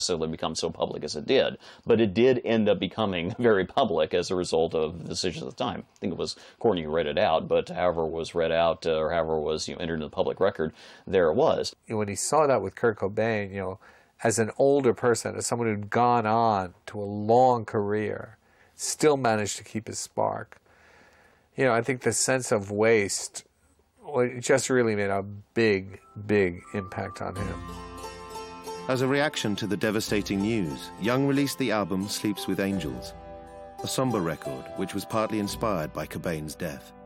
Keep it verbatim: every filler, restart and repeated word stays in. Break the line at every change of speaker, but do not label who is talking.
necessarily become so public as it did, but it did end up becoming very public as a result of the decisions at the time. I think it was Courtney who read it out, but however it was read out uh, or however it was you know, entered into the public record, there it was.
When he saw that with Kurt Cobain, you know, as an older person, as someone who'd gone on to a long career, still managed to keep his spark, you know, I think the sense of waste, well, it just really made a big, big impact on him.
As a reaction to the devastating news, Young released the album Sleeps with Angels, a somber record which was partly inspired by Cobain's death.